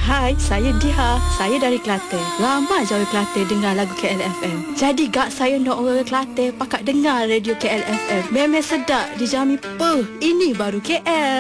Hai, saya Diha. Saya dari Kelantan. Lama je orang Kelantan dengar lagu KLFM. Jadi gak saya nak orang Kelantan pakat dengar radio KLFM. Memang sedap, dijamin. Ini baru KL.